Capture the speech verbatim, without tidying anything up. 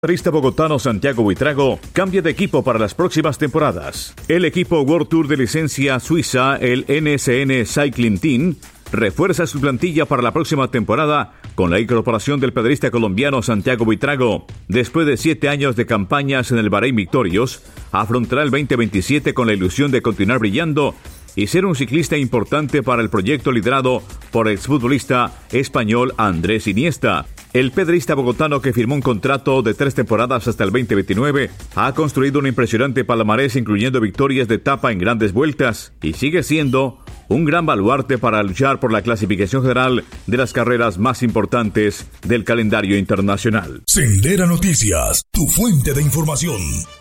El pedalista bogotano Santiago Buitrago cambia de equipo para las próximas temporadas. El equipo World Tour de licencia suiza, el N S N Cycling Team, refuerza su plantilla para la próxima temporada con la incorporación del pedalista colombiano Santiago Buitrago. Después de siete años de campañas en el Bahrein Victorious, afrontará el veinte veintisiete con la ilusión de continuar brillando y ser un ciclista importante para el proyecto liderado por el exfutbolista español Andrés Iniesta. El pedalista bogotano, que firmó un contrato de tres temporadas hasta el veinte veintinueve, ha construido un impresionante palmarés incluyendo victorias de etapa en grandes vueltas y sigue siendo un gran baluarte para luchar por la clasificación general de las carreras más importantes del calendario internacional. Sendera Noticias, tu fuente de información.